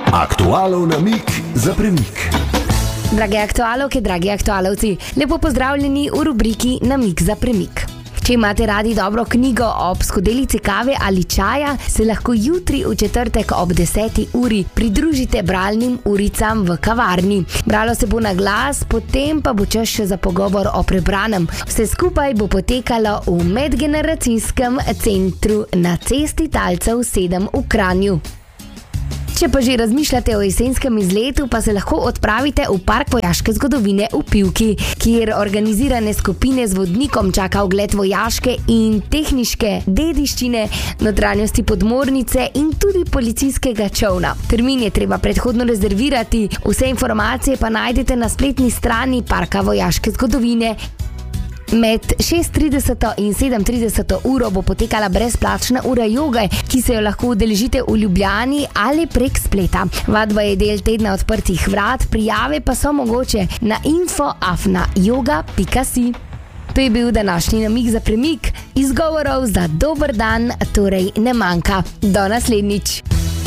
Aktualov namig za premik. Drage aktualovke, dragi aktualovci, lepo pozdravljeni v rubriki Namig za premik. Če imate radi dobro knjigo ob skodelici kave ali čaja, se lahko jutri v četrtek ob 10. uri pridružite bralnim uricam v kavarni. Bralo se bo na glas, potem pa bo čas še za pogovor o prebranem. Vse skupaj bo potekalo v medgeneracijskem centru na Cesti Talcev 7 v Kranju. Če pa že razmišljate o jesenskem izletu, pa se lahko odpravite v Park vojaške zgodovine v Pivki, kjer organizirane skupine z vodnikom čaka ogled vojaške in tehniške dediščine, notranjosti podmornice in tudi policijskega čolna. Termin je treba predhodno rezervirati, vse informacije pa najdete na spletni strani Parka vojaške zgodovine. Med 6:30 in 7:30 uro bo potekala brezplačna ura joge, ki se jo lahko udeležite v Ljubljani ali prek spleta. Vadba je del tedna odprtih vrat, prijave pa so mogoče na info@yoga.si. To je bil današnji namig za premik, izgovorov za dober dan torej ne manjka. Do naslednjič.